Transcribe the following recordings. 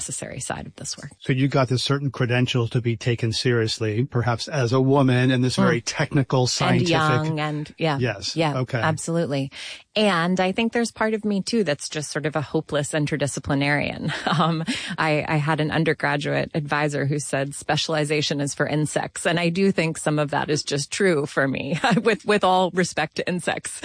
necessary side of this work. So you got this certain credentials to be taken seriously, perhaps as a woman in this very technical, scientific. And young and yeah. Yes. Yeah. Okay. Absolutely. And I think there's part of me too that's just sort of a hopeless interdisciplinarian. I had an undergraduate advisor who said specialization is for insects. And I do think some of that is just true for me with all respect to insects.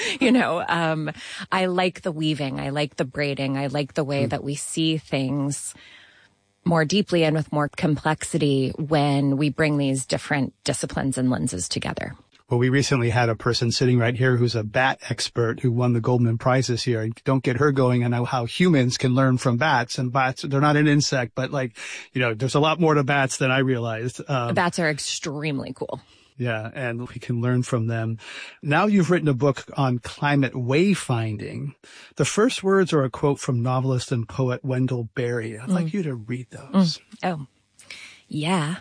I like the weaving. I like the braiding. I like the way that we see things more deeply and with more complexity when we bring these different disciplines and lenses together. Well, we recently had a person sitting right here who's a bat expert who won the Goldman Prize this year. Don't get her going on how humans can learn from bats. And bats, they're not an insect, but there's a lot more to bats than I realized. Bats are extremely cool. Yeah, and we can learn from them. Now you've written a book on climate wayfinding. The first words are a quote from novelist and poet Wendell Berry. I'd like you to read those. Oh, yeah.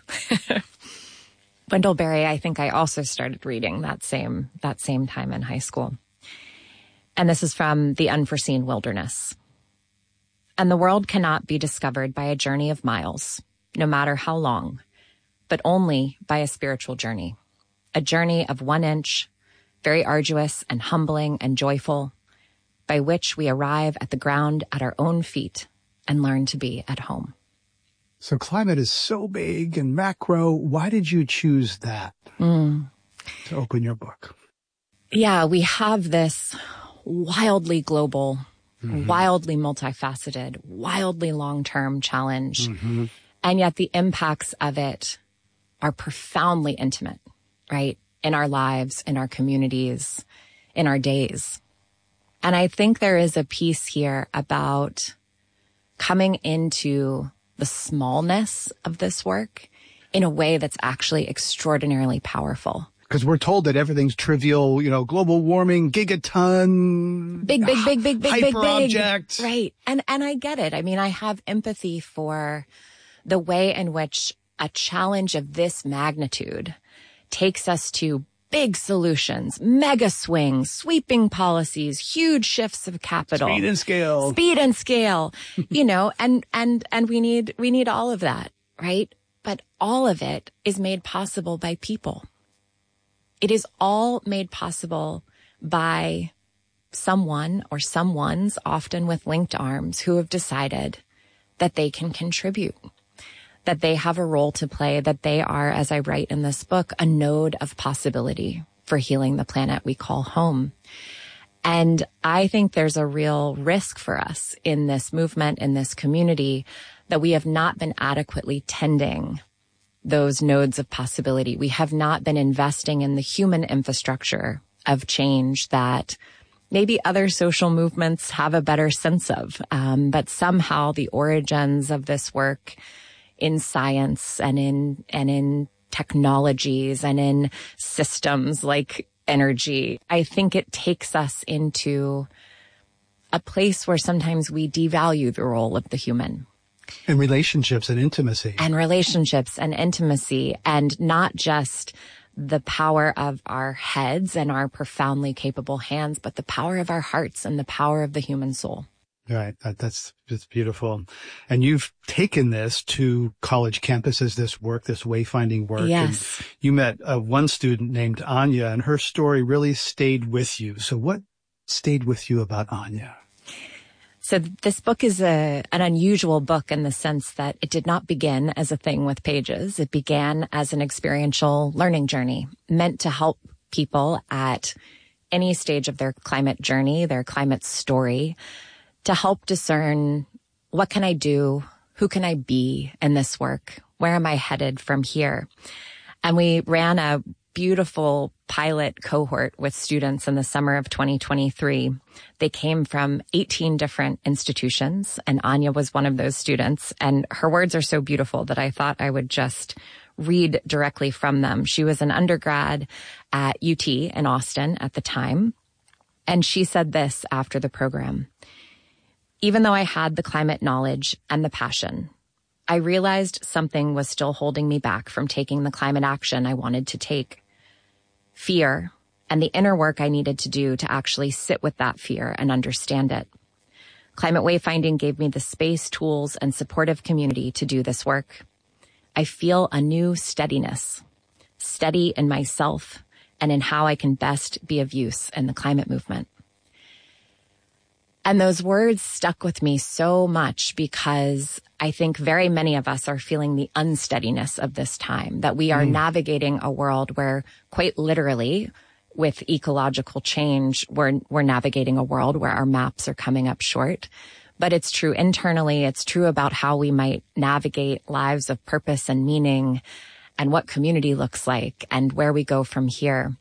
Wendell Berry, I think I also started reading that same time in high school. And this is from The Unforeseen Wilderness. And the world cannot be discovered by a journey of miles, no matter how long, but only by a spiritual journey. A journey of 1 inch, very arduous and humbling and joyful, by which we arrive at the ground at our own feet and learn to be at home. So climate is so big and macro. Why did you choose that to open your book? Yeah, we have this wildly global, wildly multifaceted, wildly long-term challenge. And yet the impacts of it are profoundly intimate, right? In our lives, in our communities, in our days. And I think there is a piece here about coming into the smallness of this work in a way that's actually extraordinarily powerful. Because we're told that everything's trivial, global warming, gigaton, big, hyper object. Right. And I get it. I mean, I have empathy for the way in which a challenge of this magnitude takes us to big solutions, mega swings, sweeping policies, huge shifts of capital. Speed and scale. And we need all of that, right? But all of it is made possible by people. It is all made possible by someone or someones, often with linked arms, who have decided that they can contribute, that they have a role to play, that they are, as I write in this book, a node of possibility for healing the planet we call home. And I think there's a real risk for us in this movement, in this community, that we have not been adequately tending those nodes of possibility. We have not been investing in the human infrastructure of change that maybe other social movements have a better sense of. But somehow the origins of this work in science and in technologies and in systems like energy, I think it takes us into a place where sometimes we devalue the role of the human. And relationships and intimacy. And not just the power of our heads and our profoundly capable hands, but the power of our hearts and the power of the human soul. Right. That's beautiful. And you've taken this to college campuses, this wayfinding work. Yes. And you met one student named Anya, and her story really stayed with you. So what stayed with you about Anya? So this book is an unusual book in the sense that it did not begin as a thing with pages. It began as an experiential learning journey meant to help people at any stage of their climate journey, their climate story, to help discern what can I do, who can I be in this work, where am I headed from here? And we ran a beautiful pilot cohort with students in the summer of 2023. They came from 18 different institutions, and Anya was one of those students. And her words are so beautiful that I thought I would just read directly from them. She was an undergrad at UT in Austin at the time. And she said this after the program: even though I had the climate knowledge and the passion, I realized something was still holding me back from taking the climate action I wanted to take. Fear and the inner work I needed to do to actually sit with that fear and understand it. Climate Wayfinding gave me the space, tools, and supportive community to do this work. I feel a new steadiness, steady in myself and in how I can best be of use in the climate movement. And those words stuck with me so much because I think very many of us are feeling the unsteadiness of this time, that we are navigating a world where quite literally with ecological change, we're navigating a world where our maps are coming up short. But it's true internally. It's true about how we might navigate lives of purpose and meaning and what community looks like and where we go from here.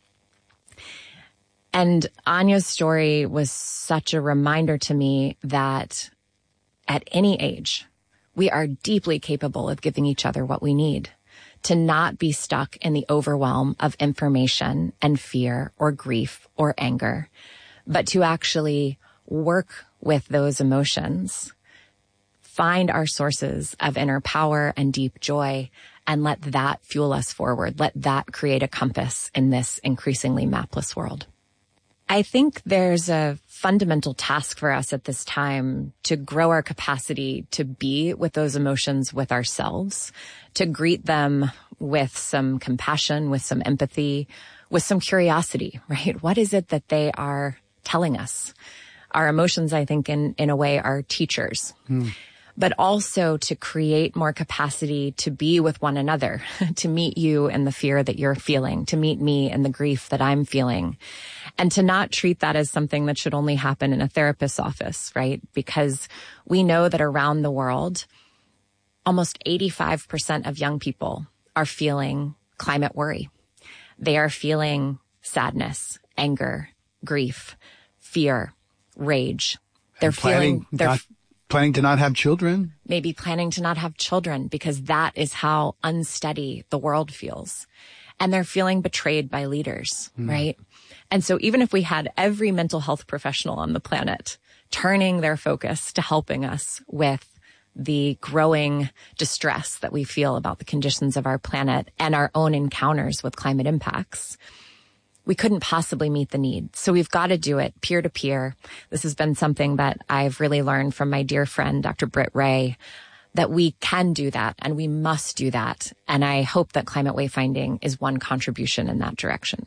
And Anya's story was such a reminder to me that at any age, we are deeply capable of giving each other what we need, to not be stuck in the overwhelm of information and fear or grief or anger, but to actually work with those emotions, find our sources of inner power and deep joy, and let that fuel us forward. Let that create a compass in this increasingly mapless world. I think there's a fundamental task for us at this time to grow our capacity to be with those emotions with ourselves, to greet them with some compassion, with some empathy, with some curiosity, right? What is it that they are telling us? Our emotions, I think, in a way, are teachers. But also to create more capacity to be with one another, to meet you in the fear that you're feeling, to meet me in the grief that I'm feeling, and to not treat that as something that should only happen in a therapist's office, right? Because we know that around the world, almost 85% of young people are feeling climate worry. They are feeling sadness, anger, grief, fear, rage. They're feeling... Planning to not have children? Maybe planning to not have children because that is how unsteady the world feels. And they're feeling betrayed by leaders, right? And so even if we had every mental health professional on the planet turning their focus to helping us with the growing distress that we feel about the conditions of our planet and our own encounters with climate impacts, we couldn't possibly meet the need. So we've got to do it peer to peer. This has been something that I've really learned from my dear friend, Dr. Britt Ray, that we can do that and we must do that. And I hope that Climate Wayfinding is one contribution in that direction.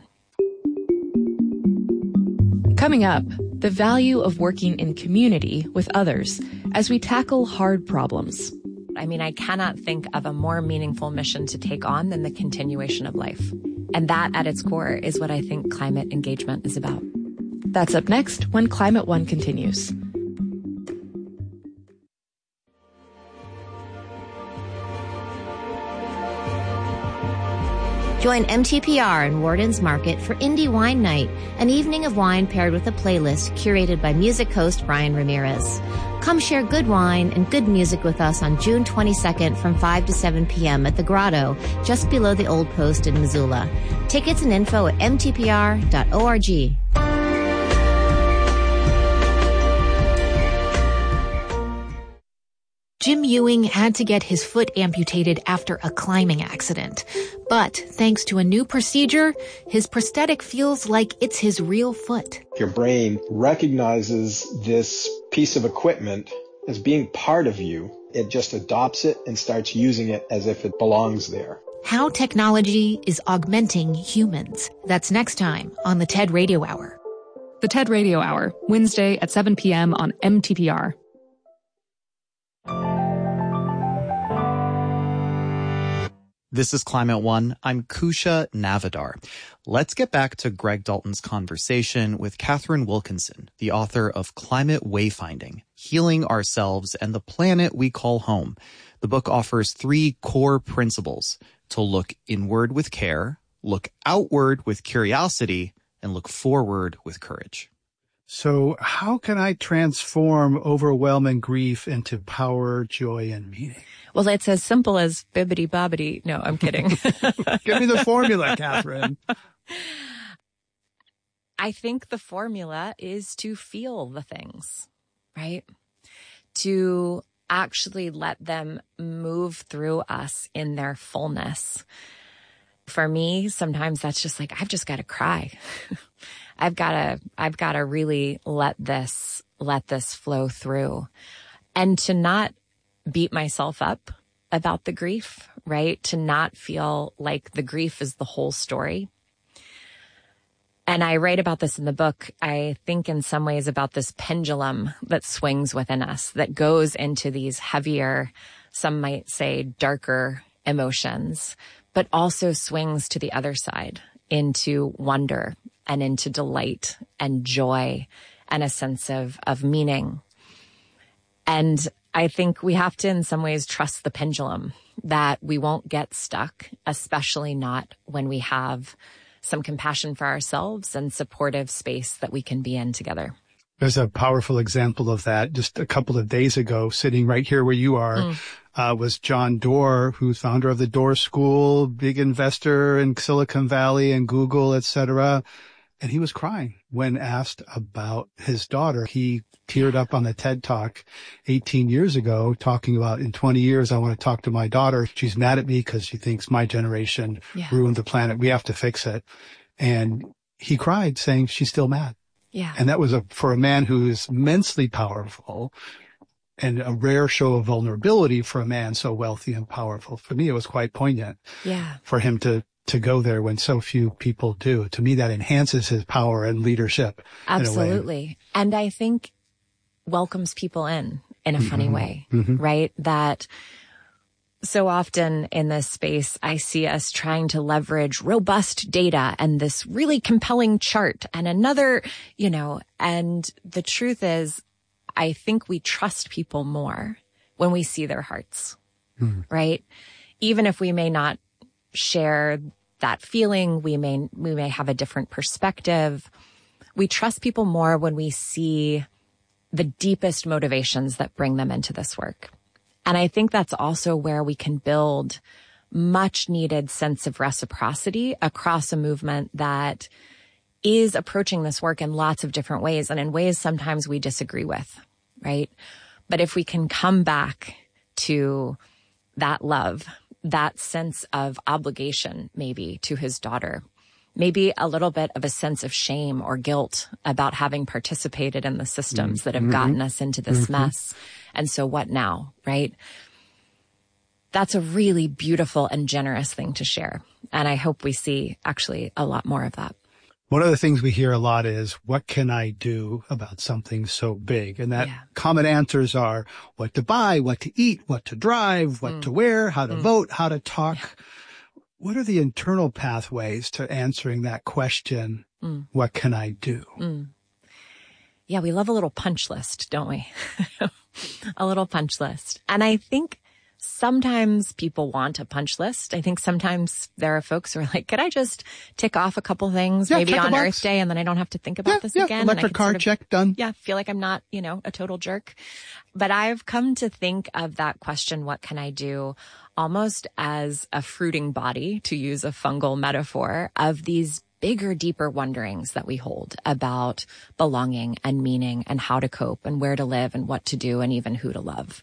Coming up, the value of working in community with others as we tackle hard problems. I mean, I cannot think of a more meaningful mission to take on than the continuation of life. And that, at its core, is what I think climate engagement is about. That's up next when Climate One continues. Join MTPR and Warden's Market for Indie Wine Night, an evening of wine paired with a playlist curated by music host Brian Ramirez. Come share good wine and good music with us on June 22nd from 5 to 7 p.m. at the Grotto, just below the Old Post in Missoula. Tickets and info at mtpr.org. Jim Ewing had to get his foot amputated after a climbing accident. But thanks to a new procedure, his prosthetic feels like it's his real foot. Your brain recognizes this piece of equipment as being part of you. It just adopts it and starts using it as if it belongs there. How technology is augmenting humans. That's next time on the TED Radio Hour. The TED Radio Hour, Wednesday at 7 p.m. on MTPR. This is Climate One. I'm Kusha Navidar. Let's get back to Greg Dalton's conversation with Catherine Wilkinson, the author of Climate Wayfinding, Healing Ourselves and the Planet We Call Home. The book offers 3 core principles: to look inward with care, look outward with curiosity, and look forward with courage. So how can I transform overwhelming grief into power, joy, and meaning? Well, it's as simple as bibbity bobbity. No, I'm kidding. Give me the formula, Catherine. I think the formula is to feel the things, right? To actually let them move through us in their fullness. For me, sometimes that's just like, I've just got to cry. I've got to really let this let this flow through, and to not beat myself up about the grief, right? To not feel like the grief is the whole story. And I write about this in the book. I think in some ways about this pendulum that swings within us, that goes into these heavier, some might say darker emotions, but also swings to the other side into wonder and into delight and joy and a sense of meaning. And I think we have to, in some ways, trust the pendulum, that we won't get stuck, especially not when we have some compassion for ourselves and supportive space that we can be in together. There's a powerful example of that. Just a couple of days ago, sitting right here where you are, was John Doerr, who's founder of the Doerr School, big investor in Silicon Valley and Google, et cetera. And he was crying when asked about his daughter. He teared up on a TED Talk 18 years ago, talking about, in 20 years, I want to talk to my daughter. She's mad at me because she thinks my generation ruined the planet. We have to fix it. And he cried, saying she's still mad. Yeah. And that was for a man who is immensely powerful and a rare show of vulnerability for a man so wealthy and powerful. For me, it was quite poignant. Yeah. For him to go there when so few people do. To me, that enhances his power and leadership. Absolutely. And I think welcomes people in a funny way, right? That so often in this space, I see us trying to leverage robust data and this really compelling chart and another, and the truth is, I think we trust people more when we see their hearts, right? Even if we may not share that feeling, we may have a different perspective. We trust people more when we see the deepest motivations that bring them into this work. And I think that's also where we can build much needed sense of reciprocity across a movement that is approaching this work in lots of different ways and in ways sometimes we disagree with, right? But if we can come back to that love, that sense of obligation maybe to his daughter, maybe a little bit of a sense of shame or guilt about having participated in the systems that have gotten us into this mess. And so what now, right? That's a really beautiful and generous thing to share. And I hope we see actually a lot more of that. One of the things we hear a lot is, what can I do about something so big? And that common answers are what to buy, what to eat, what to drive, what to wear, how to vote, how to talk. Yeah. What are the internal pathways to answering that question? What can I do? Yeah, we love a little punch list, don't we? A little punch list. And I think sometimes people want a punch list. I think sometimes there are folks who are like, could I just tick off a couple things maybe on Earth Day and then I don't have to think about this again? Electric car check done. Yeah, feel like I'm not, a total jerk. But I've come to think of that question, what can I do, almost as a fruiting body, to use a fungal metaphor, of these bigger, deeper wonderings that we hold about belonging and meaning and how to cope and where to live and what to do and even who to love.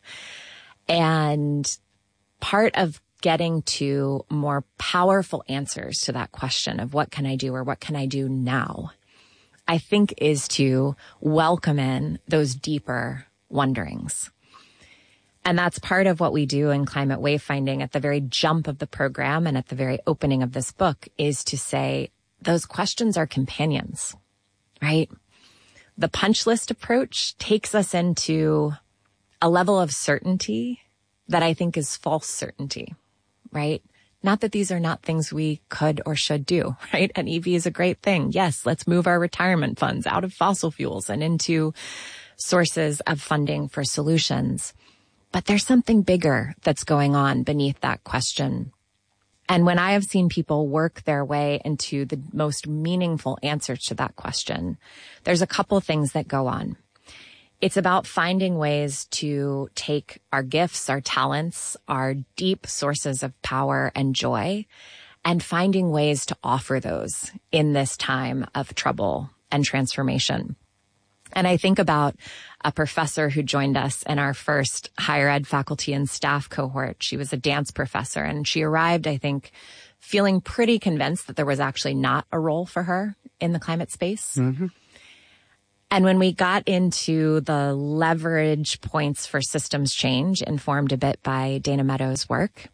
And part of getting to more powerful answers to that question of what can I do or what can I do now, I think is to welcome in those deeper wonderings. And that's part of what we do in Climate Wayfinding at the very jump of the program and at the very opening of this book, is to say those questions are companions, right? The punch list approach takes us into a level of certainty that I think is false certainty, right? Not that these are not things we could or should do, right? An EV is a great thing. Yes, let's move our retirement funds out of fossil fuels and into sources of funding for solutions. But there's something bigger that's going on beneath that question. And when I have seen people work their way into the most meaningful answers to that question, there's a couple things that go on. It's about finding ways to take our gifts, our talents, our deep sources of power and joy, and finding ways to offer those in this time of trouble and transformation. And I think about a professor who joined us in our first higher ed faculty and staff cohort. She was a dance professor, and she arrived, I think, feeling pretty convinced that there was actually not a role for her in the climate space. And And when we got into the leverage points for systems change, informed a bit by Dana Meadows' work,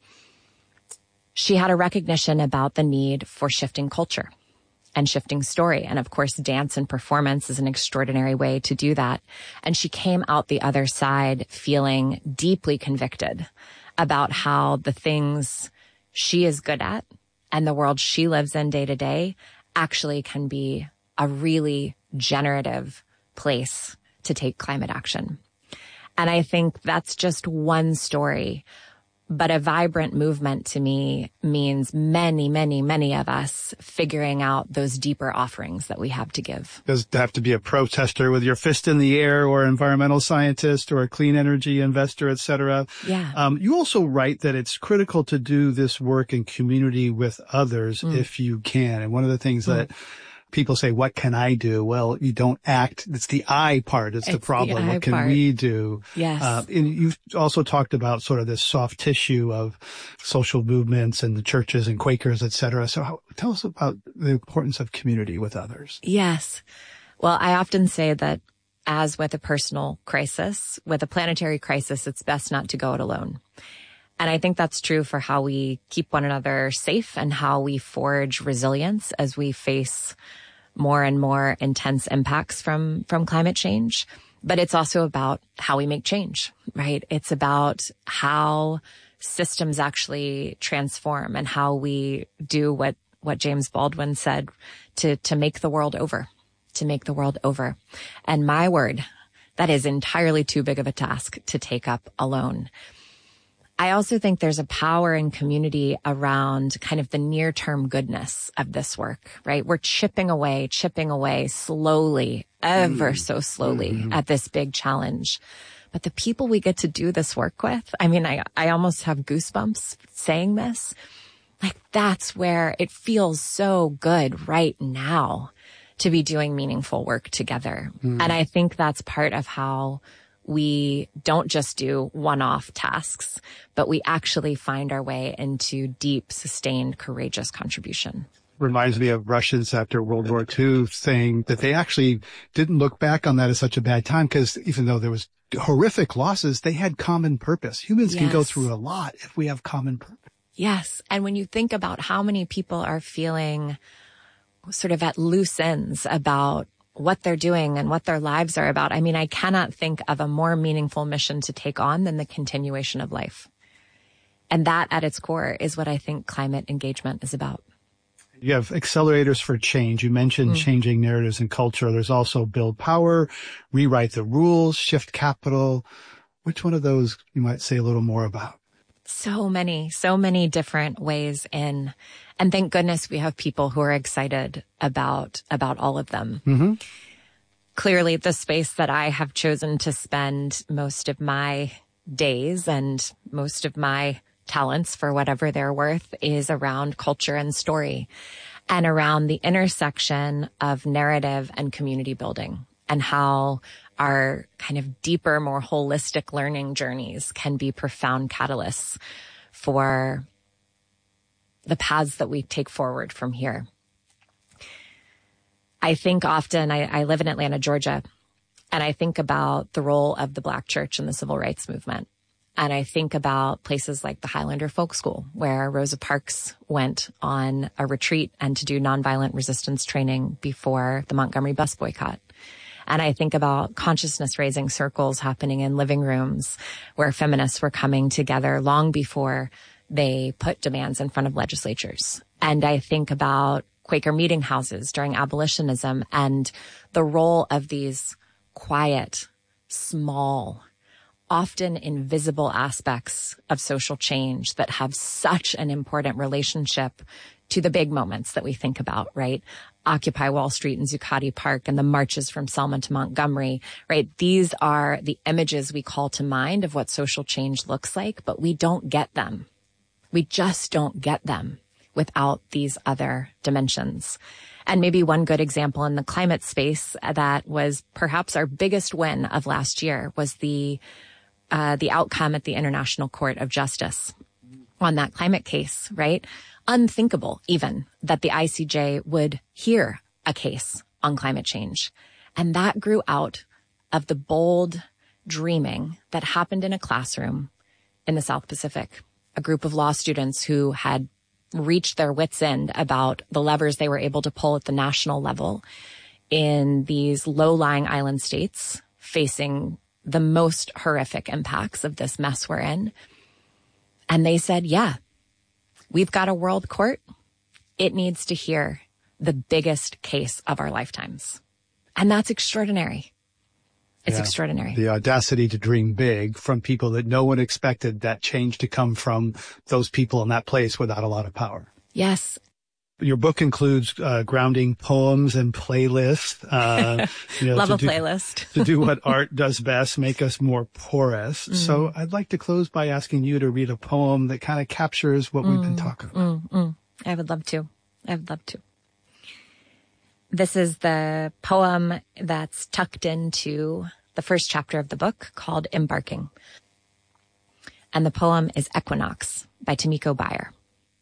she had a recognition about the need for shifting culture and shifting story. And of course, dance and performance is an extraordinary way to do that. And she came out the other side feeling deeply convicted about how the things she is good at and the world she lives in day to day actually can be a really generative place to take climate action. And I think that's just one story. But a vibrant movement to me means many, many, many of us figuring out those deeper offerings that we have to give. Does it have to be a protester with your fist in the air, or environmental scientist, or a clean energy investor, et cetera? Yeah. You also write that it's critical to do this work in community with others if you can. And one of the things that people say, what can I do? Well, you don't act. It's the I part. It's the problem. What can we do? Yes. And you've also talked about sort of this soft tissue of social movements and the churches and Quakers, et cetera. So tell us about the importance of community with others. Yes. Well, I often say that as with a personal crisis, with a planetary crisis, it's best not to go it alone. And I think that's true for how we keep one another safe and how we forge resilience as we face more and more intense impacts from climate change. But it's also about how we make change, right? It's about how systems actually transform and how we do what James Baldwin said to make the world over, to make the world over. And my word, that is entirely too big of a task to take up alone. I also think there's a power in community around kind of the near-term goodness of this work, right? We're chipping away slowly, ever so slowly at this big challenge. But the people we get to do this work with, I mean, I almost have goosebumps saying this. Like, that's where it feels so good right now to be doing meaningful work together. And I think that's part of how we don't just do one-off tasks, but we actually find our way into deep, sustained, courageous contribution. Reminds me of Russians after World War II saying that they actually didn't look back on that as such a bad time, because even though there was horrific losses, they had common purpose. Humans can go through a lot if we have common purpose. Yes. And when you think about how many people are feeling sort of at loose ends about what they're doing and what their lives are about, I mean, I cannot think of a more meaningful mission to take on than the continuation of life. And that at its core is what I think climate engagement is about. You have accelerators for change. You mentioned changing narratives and culture. There's also build power, rewrite the rules, shift capital. Which one of those you might say a little more about? So many different ways in. And thank goodness we have people who are excited about all of them. Clearly, the space that I have chosen to spend most of my days and most of my talents, for whatever they're worth, is around culture and story and around the intersection of narrative and community building, and how our kind of deeper, more holistic learning journeys can be profound catalysts for the paths that we take forward from here. I think often, I live in Atlanta, Georgia, and I think about the role of the Black church in the civil rights movement. And I think about places like the Highlander Folk School, where Rosa Parks went on a retreat and to do nonviolent resistance training before the Montgomery bus boycott. And I think about consciousness raising circles happening in living rooms where feminists were coming together long before they put demands in front of legislatures. And I think about Quaker meeting houses during abolitionism and the role of these quiet, small, often invisible aspects of social change that have such an important relationship to the big moments that we think about, right? Occupy Wall Street and Zuccotti Park and the marches from Selma to Montgomery, right? These are the images we call to mind of what social change looks like, but we don't get them. We just don't get them without these other dimensions. And maybe one good example in the climate space that was perhaps our biggest win of last year was the outcome at the International Court of Justice on that climate case, right? Unthinkable even that the ICJ would hear a case on climate change. And that grew out of the bold dreaming that happened in a classroom in the South Pacific. A group of law students who had reached their wits' end about the levers they were able to pull at the national level in these low-lying island states facing the most horrific impacts of this mess we're in. And they said, yeah, we've got a world court. It needs to hear the biggest case of our lifetimes. And that's extraordinary. It's extraordinary. The audacity to dream big from people that no one expected that change to come from those people in that place without a lot of power. Yes. Your book includes grounding poems and playlists. Love a playlist. To do what art does best, make us more porous. So I'd like to close by asking you to read a poem that kind of captures what we've been talking about. I would love to. This is the poem that's tucked into the first chapter of the book called Embarking. And the poem is Equinox by Tomiko Bayer.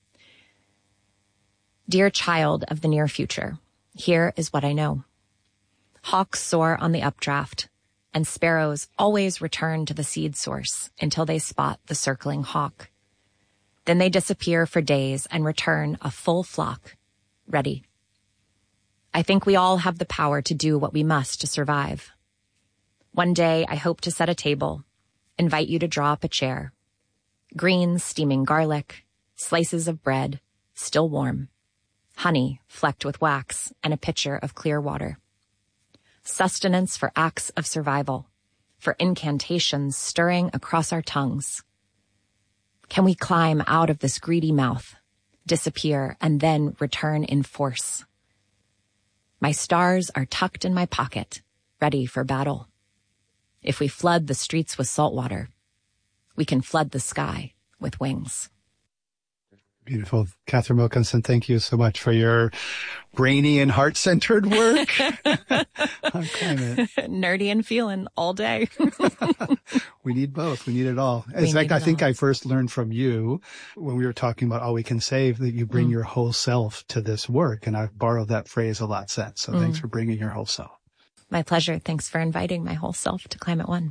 Dear child of the near future, here is what I know. Hawks soar on the updraft, and sparrows always return to the seed source until they spot the circling hawk. Then they disappear for days and return a full flock, ready. I think we all have the power to do what we must to survive. One day, I hope to set a table, invite you to draw up a chair. Greens, steaming garlic, slices of bread, still warm. Honey flecked with wax, and a pitcher of clear water. Sustenance for acts of survival, for incantations stirring across our tongues. Can we climb out of this greedy mouth, disappear, and then return in force? My stars are tucked in my pocket, ready for battle. If we flood the streets with salt water, we can flood the sky with wings. Beautiful. Catherine Wilkinson, thank you so much for your brainy and heart-centered work on climate. Nerdy and feeling all day. We need both. We need it all. In fact, I think I first learned from you when we were talking about All We Can Save that you bring your whole self to this work. And I've borrowed that phrase a lot since. So thanks for bringing your whole self. My pleasure. Thanks for inviting my whole self to Climate One.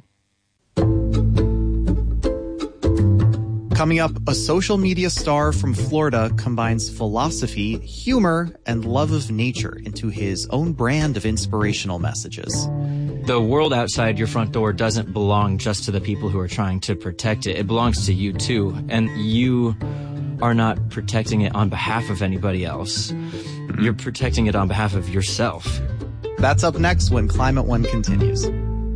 Coming up, a social media star from Florida combines philosophy, humor, and love of nature into his own brand of inspirational messages. The world outside your front door doesn't belong just to the people who are trying to protect it. It belongs to you too. And you are not protecting it on behalf of anybody else. You're protecting it on behalf of yourself. That's up next when Climate One continues.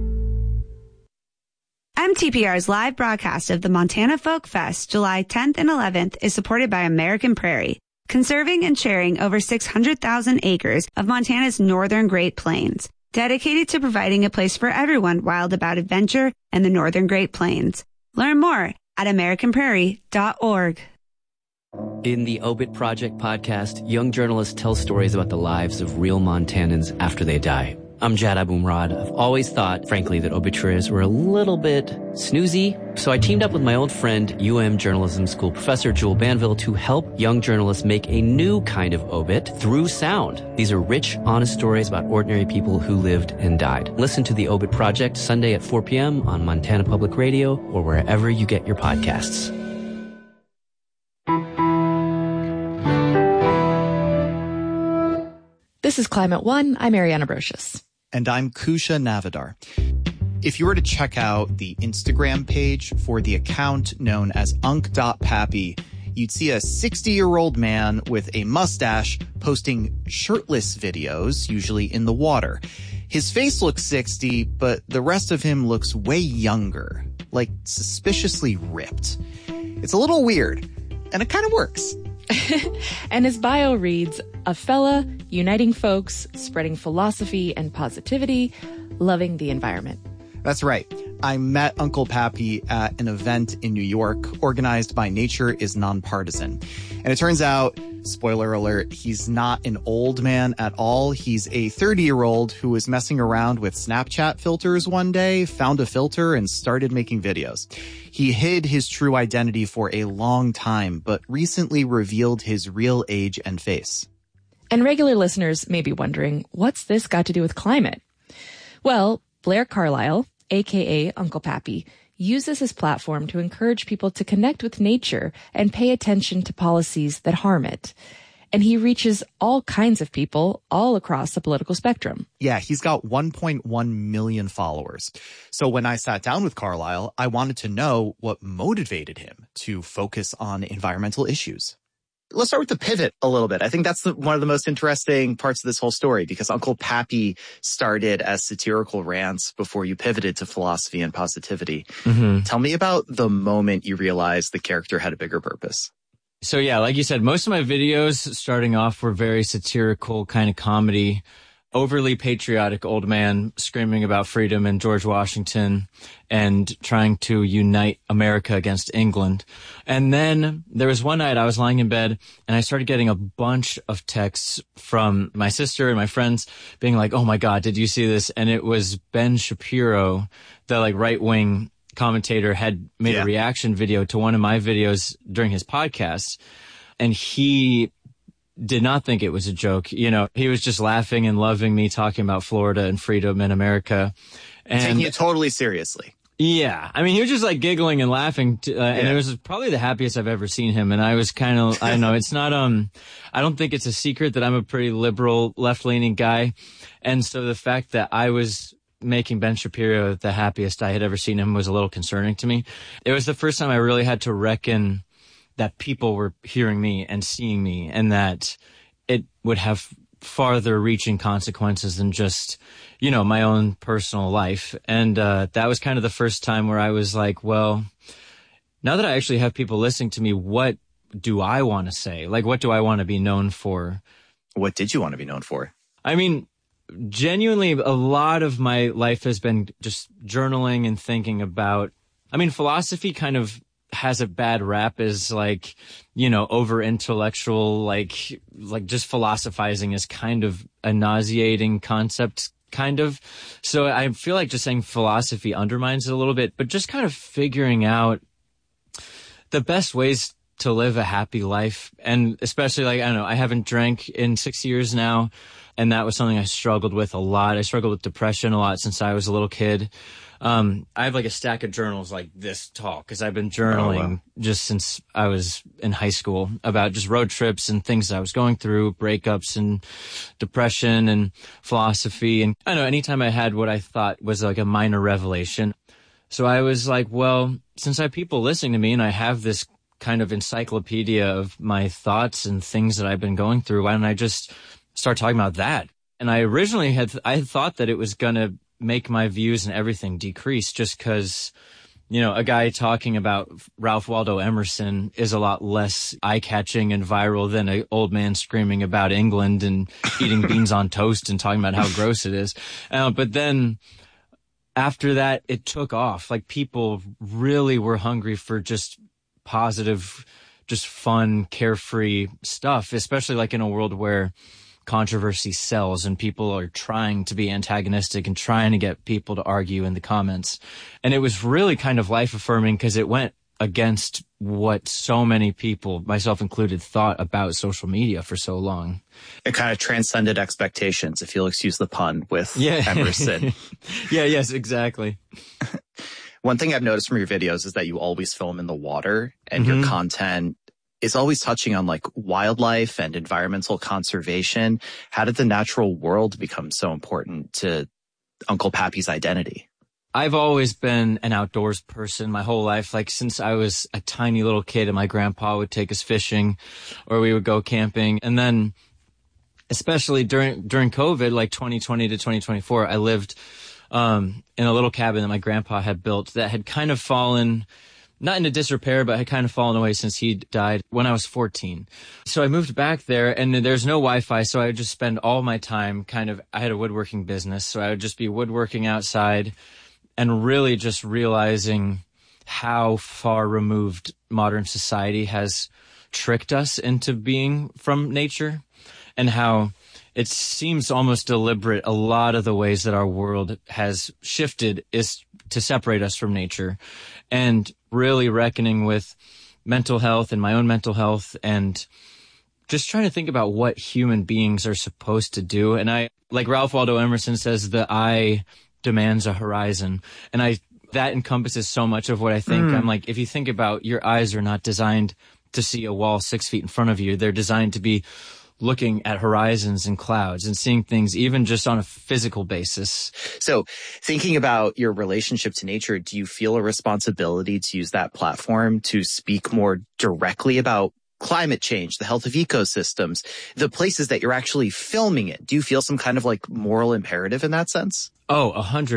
MTPR's live broadcast of the Montana Folk Fest, July 10th and 11th, is supported by American Prairie, conserving and sharing over 600,000 acres of Montana's northern Great Plains, dedicated to providing a place for everyone wild about adventure and the northern Great Plains. Learn more at americanprairie.org. In the Obit Project podcast, young journalists tell stories about the lives of real Montanans after they die. I'm Jad Abumrad. I've always thought, frankly, that obituaries were a little bit snoozy. So I teamed up with my old friend, UM Journalism School professor Jewel Banville, to help young journalists make a new kind of obit through sound. These are rich, honest stories about ordinary people who lived and died. Listen to the Obit Project Sunday at 4 p.m. on Montana Public Radio or wherever you get your podcasts. This is Climate One. I'm Ariana Brocious. And I'm Kusha Navidar. If you were to check out the Instagram page for the account known as unk.pappy, you'd see a 60-year-old man with a mustache posting shirtless videos, usually in the water. His face looks 60, but the rest of him looks way younger, like suspiciously ripped. It's a little weird, and it kind of works. And his bio reads, a fella uniting folks, spreading philosophy and positivity, loving the environment. That's right. I met Uncle Pappy at an event in New York organized by Nature is Nonpartisan. And it turns out, spoiler alert, he's not an old man at all. He's a 30-year-old who was messing around with Snapchat filters one day, found a filter, and started making videos. He hid his true identity for a long time, but recently revealed his real age and face. And regular listeners may be wondering, what's this got to do with climate? Well, Blair Carlisle, aka Uncle Pappy, uses his platform to encourage people to connect with nature and pay attention to policies that harm it. And he reaches all kinds of people all across the political spectrum. Yeah, he's got 1.1 million followers. So when I sat down with Carlisle, I wanted to know what motivated him to focus on environmental issues. Let's start with the pivot a little bit. I think that's one of the most interesting parts of this whole story, because Uncle Pappy started as satirical rants before you pivoted to philosophy and positivity. Mm-hmm. Tell me about the moment you realized the character had a bigger purpose. So yeah, like you said, most of my videos starting off were very satirical kind of comedy, overly patriotic old man screaming about freedom and George Washington and trying to unite America against England. And then there was one night I was lying in bed and I started getting a bunch of texts from my sister and my friends being like, oh my God, did you see this? And it was Ben Shapiro, the right-wing commentator, had made a reaction video to one of my videos during his podcast. And he did not think it was a joke. You know, he was just laughing and loving me talking about Florida and freedom in America. And taking it totally seriously. Yeah. I mean, he was just giggling and laughing. And it was probably the happiest I've ever seen him. And I was kind of, I don't know, it's not, I don't think it's a secret that I'm a pretty liberal, left-leaning guy. And so the fact that I was making Ben Shapiro the happiest I had ever seen him was a little concerning to me. It was the first time I really had to reckon that people were hearing me and seeing me, and that it would have farther reaching consequences than just, my own personal life. And that was kind of the first time where I was like, well, now that I actually have people listening to me, what do I want to say? What do I want to be known for? What did you want to be known for? I mean, genuinely, a lot of my life has been just journaling and thinking about, philosophy kind of has a bad rap as over intellectual, just philosophizing is kind of a nauseating concept, kind of. So I feel like just saying philosophy undermines it a little bit, but just kind of figuring out the best ways to live a happy life. And especially I haven't drank in 6 years now. And that was something I struggled with a lot. I struggled with depression a lot since I was a little kid. I have a stack of journals like this tall because I've been journaling just since I was in high school about just road trips and things that I was going through, breakups and depression and philosophy. And I know anytime I had what I thought was a minor revelation. So I was like, well, since I have people listening to me and I have this kind of encyclopedia of my thoughts and things that I've been going through, why don't I just start talking about that? And I originally had thought that it was going to make my views and everything decrease just because, a guy talking about Ralph Waldo Emerson is a lot less eye-catching and viral than an old man screaming about England and eating beans on toast and talking about how gross it is. But then after that, it took off. People really were hungry for just positive, just fun, carefree stuff, especially in a world where controversy sells and people are trying to be antagonistic and trying to get people to argue in the comments. And it was really kind of life affirming because it went against what so many people, myself included, thought about social media for so long. It kind of transcended expectations, if you'll excuse the pun, with Emerson. Yes, exactly. One thing I've noticed from your videos is that you always film in the water, and your content is always touching on wildlife and environmental conservation. How did the natural world become so important to Uncle Pappy's identity? I've always been an outdoors person my whole life. Since I was a tiny little kid and my grandpa would take us fishing or we would go camping. And then especially during COVID, 2020 to 2024, I lived in a little cabin that my grandpa had built that had kind of fallen, not into disrepair, but had kind of fallen away since he died when I was 14. So I moved back there and there's no Wi-Fi. So I would just spend all my time I had a woodworking business. So I would just be woodworking outside and really just realizing how far removed modern society has tricked us into being from nature, and how it seems almost deliberate. A lot of the ways that our world has shifted is to separate us from nature, and really reckoning with mental health and my own mental health, and just trying to think about what human beings are supposed to do. And like Ralph Waldo Emerson says, the eye demands a horizon. And that encompasses so much of what I think. I'm like, if you think about, your eyes are not designed to see a wall 6 feet in front of you. They're designed to be looking at horizons and clouds and seeing things even just on a physical basis. So thinking about your relationship to nature, do you feel a responsibility to use that platform to speak more directly about climate change, the health of ecosystems, the places that you're actually filming it? Do you feel some kind of like moral imperative in that sense? Oh,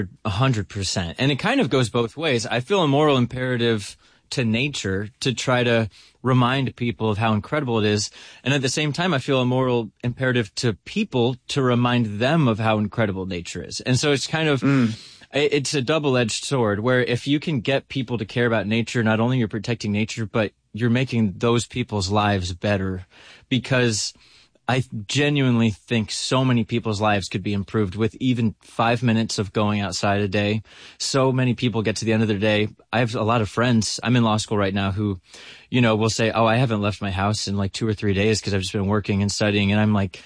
100%. And it kind of goes both ways. I feel a moral imperative to nature to try to remind people of how incredible it is. And at the same time, I feel a moral imperative to people to remind them of how incredible nature is. And so it's kind of, it's a double-edged sword where if you can get people to care about nature, not only you're protecting nature, but you're making those people's lives better, because I genuinely think so many people's lives could be improved with even 5 minutes of going outside a day. So many people get to the end of their day. I have a lot of friends. I'm in law school right now who, will say, oh, I haven't left my house in like 2 or 3 days because I've just been working and studying. And I'm like,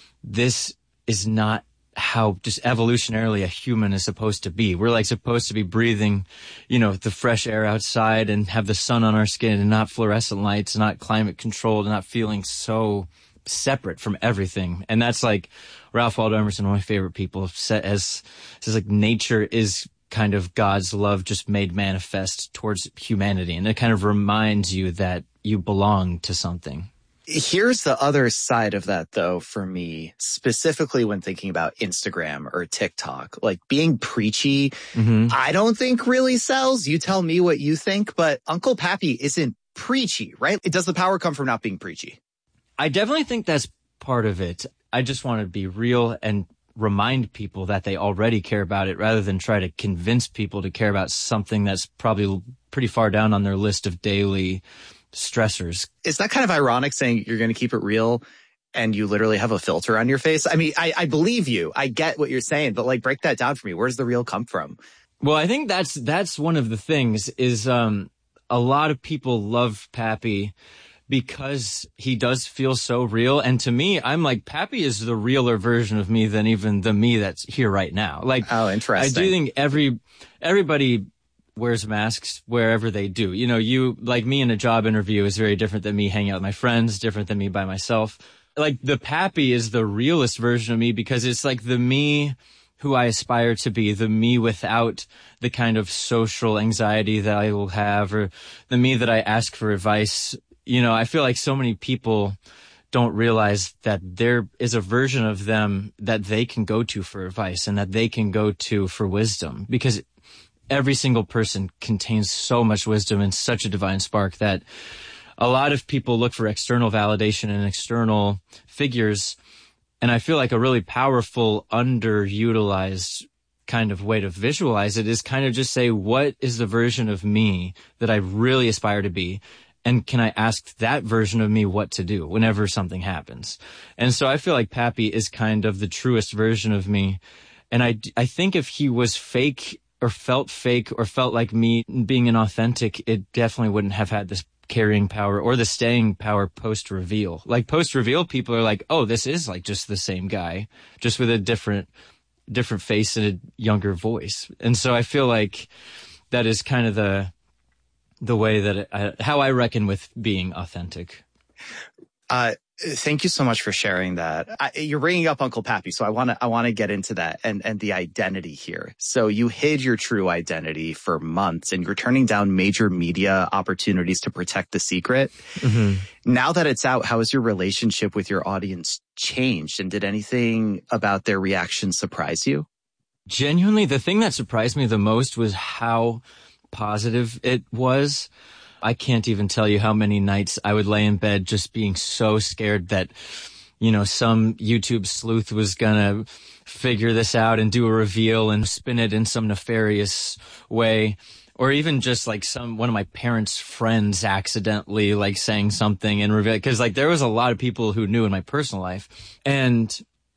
this is not how just evolutionarily a human is supposed to be. We're like supposed to be breathing, the fresh air outside and have the sun on our skin and not fluorescent lights, not climate controlled, and not feeling so separate from everything. And that's like Ralph Waldo Emerson, one of my favorite people, says like nature is kind of God's love just made manifest towards humanity. And it kind of reminds you that you belong to something. Here's the other side of that, though, for me, specifically when thinking about Instagram or TikTok, like being preachy, I don't think really sells. You tell me what you think, but Uncle Pappy isn't preachy, right? Does the power come from not being preachy? I definitely think that's part of it. I just want to be real and remind people that they already care about it rather than try to convince people to care about something that's probably pretty far down on their list of daily stressors. Is that kind of ironic saying you're going to keep it real and you literally have a filter on your face? I mean, I believe you. I get what you're saying, but like break that down for me. Where does the real come from? Well, I think that's one of the things is a lot of people love Pappy because he does feel so real. And to me, I'm like, Pappy is the realer version of me than even the me that's here right now. Like, oh, interesting. I do think everybody wears masks wherever they do. You like me in a job interview is very different than me hanging out with my friends, different than me by myself. Like the Pappy is the realest version of me because it's like the me who I aspire to be, the me without the kind of social anxiety that I will have, or the me that I ask for advice. I feel like so many people don't realize that there is a version of them that they can go to for advice and that they can go to for wisdom, because every single person contains so much wisdom and such a divine spark that a lot of people look for external validation and external figures. And I feel like a really powerful, underutilized kind of way to visualize it is kind of just say, what is the version of me that I really aspire to be? And can I ask that version of me what to do whenever something happens? And so I feel like Pappy is kind of the truest version of me. And I think if he was fake or felt like me being inauthentic, it definitely wouldn't have had this carrying power or the staying power post-reveal. Like post-reveal, people are like, oh, this is like just the same guy, just with a different face and a younger voice. And so I feel like that is kind of the way that how I reckon with being authentic. Thank you so much for sharing that. You're bringing up Uncle Pappy, so I want to get into that and the identity here. So you hid your true identity for months, and you're turning down major media opportunities to protect the secret. Now that it's out, how has your relationship with your audience changed, and did anything about their reaction surprise you? Genuinely, the thing that surprised me the most was how positive it was. I can't even tell you how many nights I would lay in bed just being so scared that, some YouTube sleuth was gonna figure this out and do a reveal and spin it in some nefarious way. Or even just like one of my parents' friends accidentally like saying something and reveal, because like there was a lot of people who knew in my personal life. And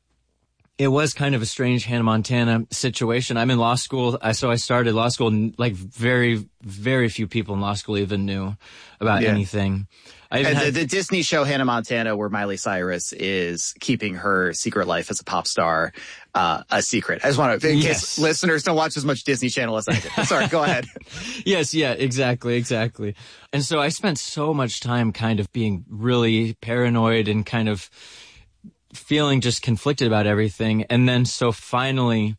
it was kind of a strange Hannah Montana situation. I'm in law school. So I started law school and like very, very few people in law school even knew about anything. The Disney show Hannah Montana, where Miley Cyrus is keeping her secret life as a pop star a secret. I just want to, in case listeners don't watch as much Disney Channel as I do. Sorry, go ahead. Yes, yeah, exactly. And so I spent so much time kind of being really paranoid and kind of feeling just conflicted about everything. And then so finally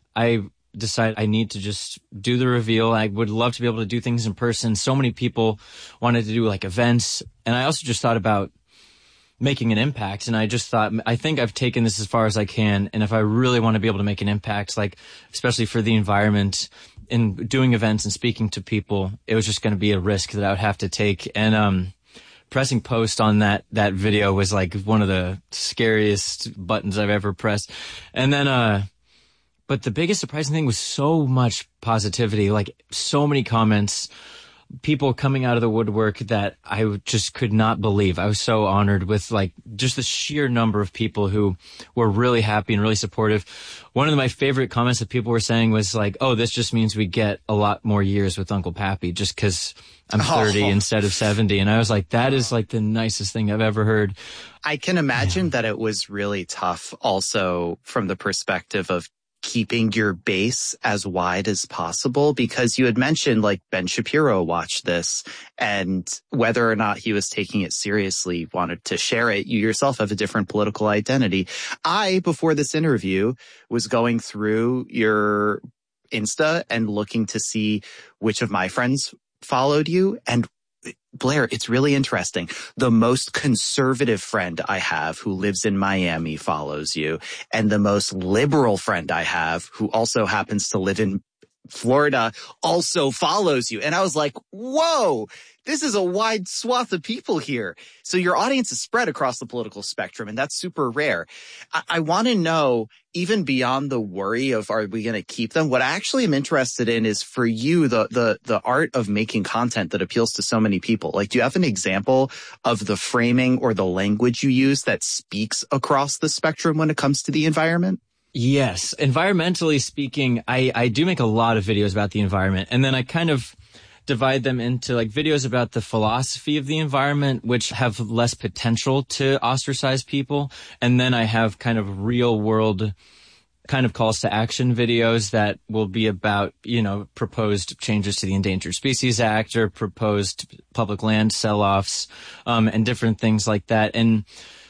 I decided I need to just do the reveal. I would love to be able to do things in person. So many people wanted to do like events. And I also just thought about making an impact. And I just thought, I think I've taken this as far as I can. And if I really want to be able to make an impact, like especially for the environment in doing events and speaking to people, it was just going to be a risk that I would have to take. And, pressing post on that video was like one of the scariest buttons I've ever pressed. And then, but the biggest surprising thing was so much positivity, like so many comments, people coming out of the woodwork that I just could not believe. I was so honored with like just the sheer number of people who were really happy and really supportive. One of my favorite comments that people were saying was like, oh, this just means we get a lot more years with Uncle Pappy just because I'm 30 instead of 70. And I was like, that is like the nicest thing I've ever heard. I can imagine that it was really tough also from the perspective of keeping your base as wide as possible, because you had mentioned like Ben Shapiro watched this, and whether or not he was taking it seriously, wanted to share it. You yourself have a different political identity. I, before this interview, was going through your Insta and looking to see which of my friends followed you. And Blair, it's really interesting. The most conservative friend I have who lives in Miami follows you, and the most liberal friend I have who also happens to live in Florida also follows you. And I was like, whoa, this is a wide swath of people here. So your audience is spread across the political spectrum, and that's super rare. I want to know, even beyond the worry of are we going to keep them, what I actually am interested in is for you, the art of making content that appeals to so many people. Like, do you have an example of the framing or the language you use that speaks across the spectrum when it comes to the environment? Yes. Environmentally speaking, I do make a lot of videos about the environment, and then I kind of divide them into like videos about the philosophy of the environment, which have less potential to ostracize people. And then I have kind of real world kind of calls to action videos that will be about, you know, proposed changes to the Endangered Species Act or proposed public land sell-offs, and different things like that. And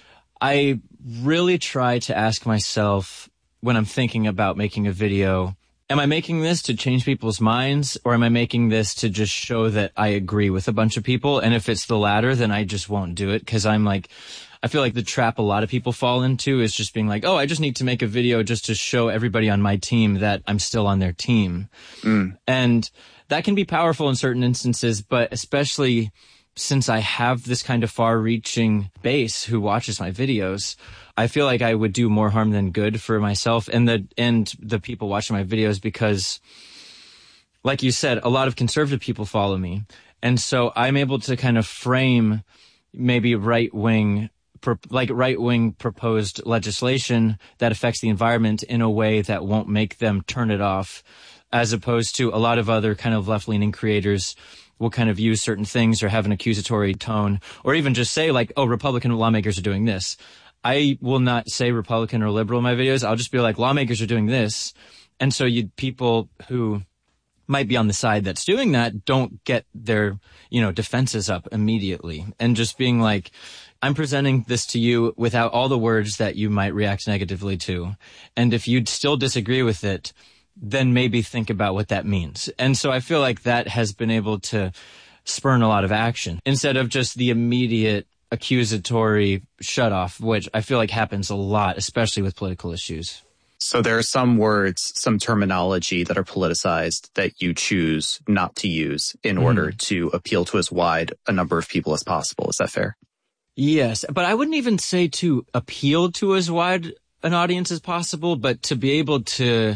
I really try to ask myself when I'm thinking about making a video, am I making this to change people's minds, or am I making this to just show that I agree with a bunch of people? And if it's the latter, then I just won't do it, because I'm like, I feel like the trap a lot of people fall into is just being like, oh, I just need to make a video just to show everybody on my team that I'm still on their team. And that can be powerful in certain instances, but especially since I have this kind of far-reaching base who watches my videos, I feel like I would do more harm than good for myself and the people watching my videos, because, like you said, a lot of conservative people follow me. And so I'm able to kind of frame maybe right-wing proposed legislation that affects the environment in a way that won't make them turn it off, as opposed to a lot of other kind of left-leaning creators will kind of use certain things or have an accusatory tone, or even just say like, oh, Republican lawmakers are doing this. I will not say Republican or liberal in my videos. I'll just be like, lawmakers are doing this. And so people who might be on the side that's doing that don't get their, defenses up immediately. And just being like, I'm presenting this to you without all the words that you might react negatively to. And if you'd still disagree with it, then maybe think about what that means. And so I feel like that has been able to spurn a lot of action instead of just the immediate accusatory shutoff, which I feel like happens a lot, especially with political issues. So there are some words, some terminology that are politicized that you choose not to use in order to appeal to as wide a number of people as possible. Is that fair? Yes, but I wouldn't even say to appeal to as wide an audience as possible, but to be able to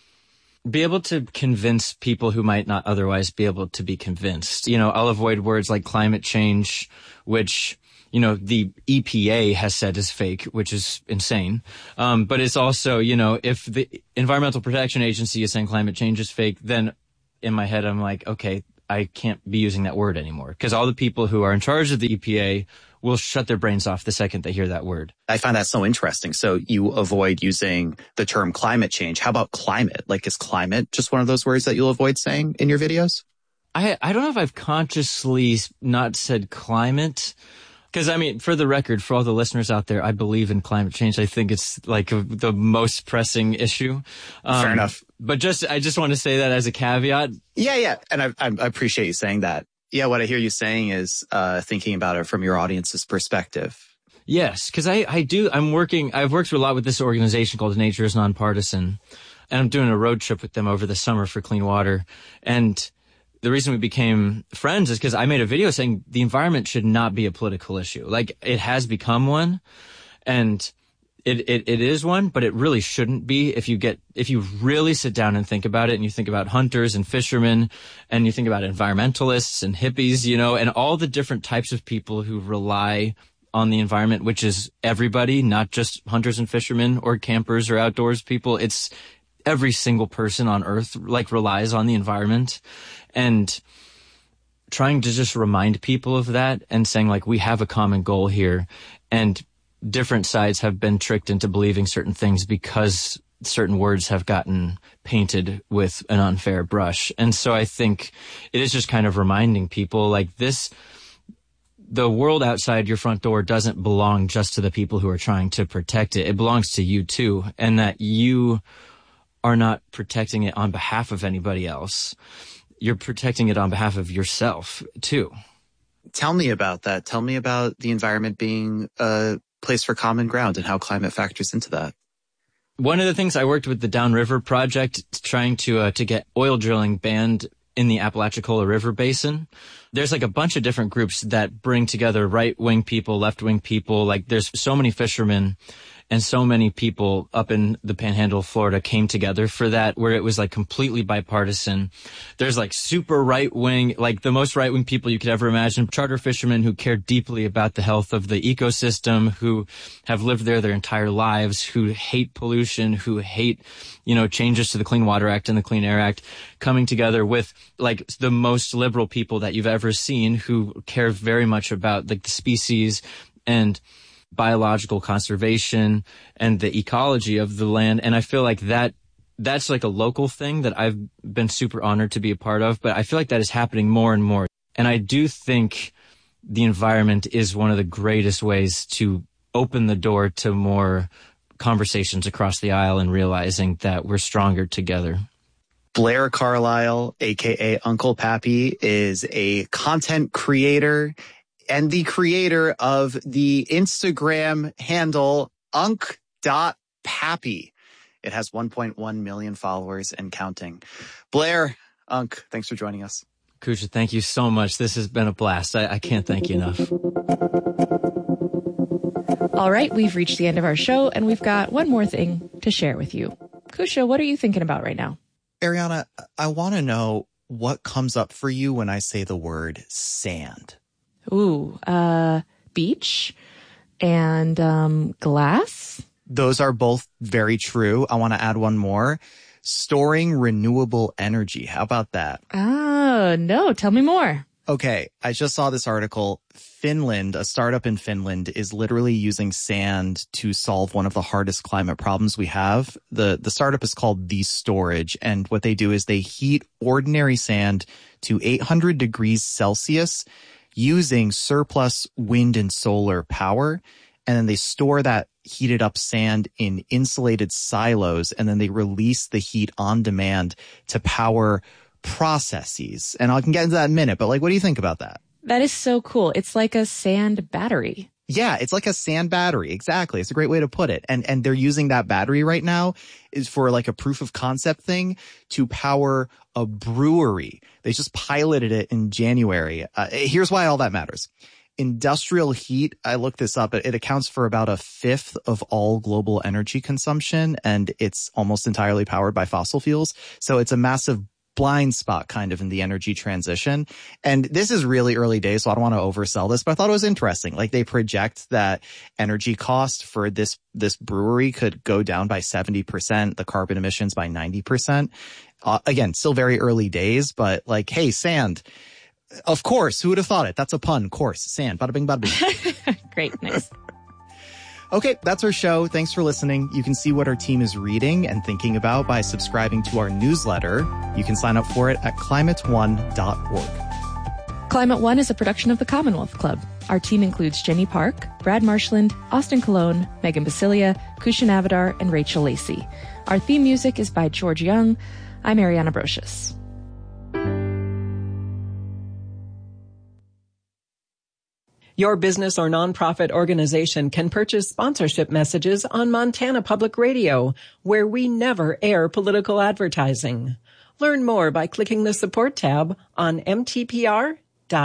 convince people who might not otherwise be able to be convinced. I'll avoid words like climate change, which, the EPA has said is fake, which is insane. But it's also, if the Environmental Protection Agency is saying climate change is fake, then in my head, I'm like, okay, I can't be using that word anymore, because all the people who are in charge of the EPA will shut their brains off the second they hear that word. I find that so interesting. So you avoid using the term climate change. How about climate? Like, is climate just one of those words that you'll avoid saying in your videos? I don't know if I've consciously not said climate. Because, I mean, for the record, for all the listeners out there, I believe in climate change. I think it's like the most pressing issue. Fair enough. But I just want to say that as a caveat. Yeah. And I appreciate you saying that. Yeah, what I hear you saying is thinking about it from your audience's perspective. Yes, because I've worked a lot with this organization called Nature is Nonpartisan. And I'm doing a road trip with them over the summer for clean water. And the reason we became friends is because I made a video saying the environment should not be a political issue. Like, it has become one, and it is one, but it really shouldn't be. If you really sit down and think about it, and you think about hunters and fishermen, and you think about environmentalists and hippies, and all the different types of people who rely on the environment, which is everybody, not just hunters and fishermen or campers or outdoors people. It's every single person on earth relies on the environment. And trying to just remind people of that and saying we have a common goal here, and different sides have been tricked into believing certain things because certain words have gotten painted with an unfair brush. And so I think it is just kind of reminding people the world outside your front door doesn't belong just to the people who are trying to protect it. It belongs to you too. And that you are not protecting it on behalf of anybody else. You're protecting it on behalf of yourself too. Tell me about that. Tell me about the environment being a place for common ground and how climate factors into that. One of the things I worked with the Downriver Project, trying to get oil drilling banned in the Apalachicola River Basin. There's a bunch of different groups that bring together right-wing people, left-wing people. There's so many fishermen and so many people up in the Panhandle of Florida came together for that, where it was completely bipartisan. There's super right-wing, the most right-wing people you could ever imagine, charter fishermen who care deeply about the health of the ecosystem, who have lived there their entire lives, who hate pollution, who hate, changes to the Clean Water Act and the Clean Air Act, coming together with the most liberal people that you've ever seen, who care very much about the species and biological conservation and the ecology of the land. And I feel that's a local thing that I've been super honored to be a part of, but I feel that is happening more and more. And I do think the environment is one of the greatest ways to open the door to more conversations across the aisle and realizing that we're stronger together. Blair Carlisle, aka Uncle Pappy, is a content creator and the creator of the Instagram handle unk.pappy. It has 1.1 million followers and counting. Blair, Unk, thanks for joining us. Kusha, thank you so much. This has been a blast. I can't thank you enough. All right, we've reached the end of our show, and we've got one more thing to share with you. Kusha, what are you thinking about right now? Ariana, I want to know what comes up for you when I say the word sand. Ooh, beach and glass. Those are both very true. I want to add one more. Storing renewable energy. How about that? Oh, no. Tell me more. Okay. I just saw this article. Finland, a startup in Finland, is literally using sand to solve one of the hardest climate problems we have. The startup is called The Storage. And what they do is they heat ordinary sand to 800 degrees Celsius using surplus wind and solar power. And then they store that heated up sand in insulated silos, and then they release the heat on demand to power processes. And I can get into that in a minute, but what do you think about that? That is so cool. It's like a sand battery. Yeah, it's like a sand battery. Exactly. It's a great way to put it. And they're using that battery right now is for a proof of concept thing to power a brewery. They just piloted it in January. Here's why all that matters. Industrial heat, I looked this up, it accounts for about 1/5 of all global energy consumption, and it's almost entirely powered by fossil fuels. So it's a massive blind spot kind of in the energy transition. And this is really early days, so I don't want to oversell this, but I thought it was interesting. Like, they project that energy cost for this brewery could go down by 70%, the carbon emissions by 90%. Again, still very early days, but like, hey, sand. Of course, who would have thought it? That's a pun. Course, sand. Bada bing, bada bing. Great, nice. Okay, that's our show. Thanks for listening. You can see what our team is reading and thinking about by subscribing to our newsletter. You can sign up for it at climateone.org. Climate One is a production of the Commonwealth Club. Our team includes Jenny Park, Brad Marshland, Austin Colon, Megan Basilia, Kusha Navidar, and Rachel Lacey. Our theme music is by George Young. I'm Ariana Brocious. Your business or nonprofit organization can purchase sponsorship messages on Montana Public Radio, where we never air political advertising. Learn more by clicking the support tab on mtpr.org.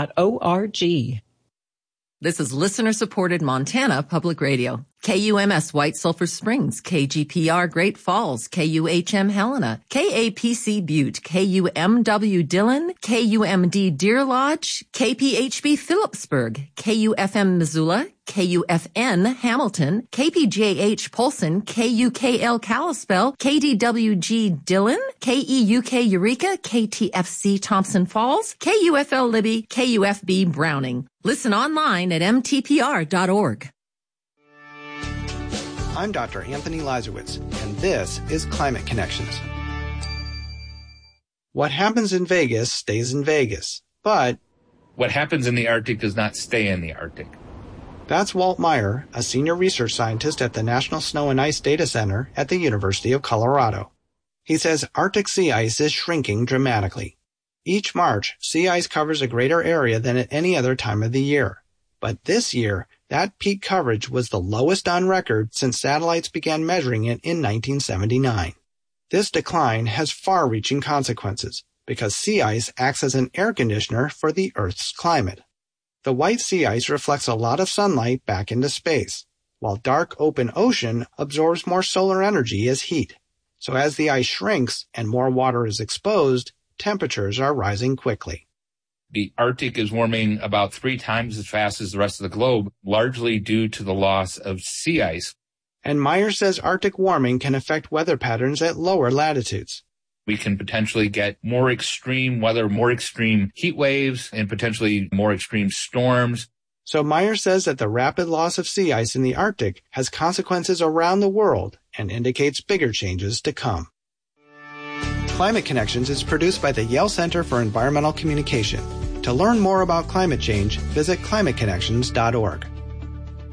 This is listener-supported Montana Public Radio. KUMS White Sulphur Springs, KGPR Great Falls, KUHM Helena, KAPC Butte, KUMW Dillon, KUMD Deer Lodge, KPHB Phillipsburg, KUFM Missoula, KUFN Hamilton, KPJH Polson, KUKL Kalispell, KDWG Dillon, KEUK Eureka, KTFC Thompson Falls, KUFL Libby, KUFB Browning. Listen online at mtpr.org. I'm Dr. Anthony Lazarowitz, and this is Climate Connections. What happens in Vegas stays in Vegas, but what happens in the Arctic does not stay in the Arctic. That's Walt Meyer, a senior research scientist at the National Snow and Ice Data Center at the University of Colorado. He says Arctic sea ice is shrinking dramatically. Each March, sea ice covers a greater area than at any other time of the year. But this year, that peak coverage was the lowest on record since satellites began measuring it in 1979. This decline has far-reaching consequences because sea ice acts as an air conditioner for the Earth's climate. The white sea ice reflects a lot of sunlight back into space, while dark open ocean absorbs more solar energy as heat. So as the ice shrinks and more water is exposed, temperatures are rising quickly. The Arctic is warming about 3 times as fast as the rest of the globe, largely due to the loss of sea ice. And Meyer says Arctic warming can affect weather patterns at lower latitudes. We can potentially get more extreme weather, more extreme heat waves, and potentially more extreme storms. So Meyer says that the rapid loss of sea ice in the Arctic has consequences around the world and indicates bigger changes to come. Climate Connections is produced by the Yale Center for Environmental Communication. To learn more about climate change, visit climateconnections.org.